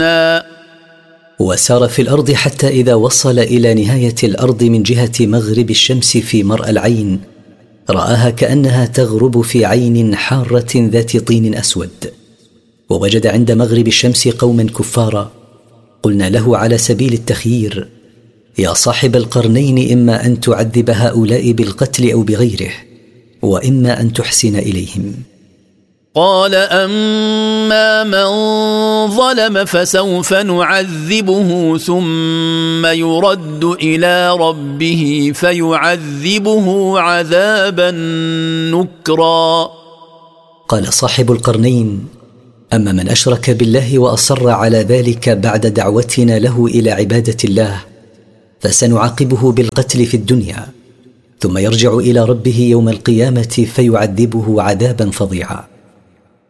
وسار في الأرض حتى إذا وصل إلى نهاية الأرض من جهة مغرب الشمس في مرأى العين رآها كأنها تغرب في عين حارة ذات طين أسود. ووجد عند مغرب الشمس قوما كفارا. قلنا له على سبيل التخيير: يا صاحب القرنين، إما أن تعذب هؤلاء بالقتل أو بغيره، وإما أن تحسن إليهم. قال: أما من ظلم فسوف نعذبه ثم يرد إلى ربه فيعذبه عذابا نكرا. قال صاحب القرنين: أما من أشرك بالله وأصر على ذلك بعد دعوتنا له إلى عبادة الله فسنعاقبه بالقتل في الدنيا، ثم يرجع إلى ربه يوم القيامة فيعذبه عذابا فظيعا.